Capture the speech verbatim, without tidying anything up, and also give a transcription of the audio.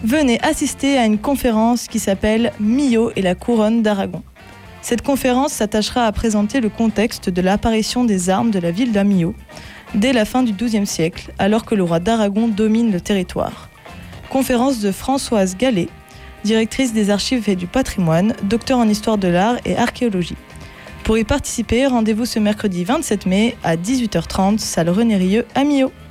Venez assister à une conférence qui s'appelle Millau et la couronne d'Aragon. Cette conférence s'attachera à présenter le contexte de l'apparition des armes de la ville d'Amillau dès la fin du douzième siècle, alors que le roi d'Aragon domine le territoire. Conférence de Françoise Gallet, directrice des archives et du patrimoine, docteur en histoire de l'art et archéologie. Pour y participer, rendez-vous ce mercredi vingt-sept mai à dix-huit heures trente, salle René Rieu à Millau.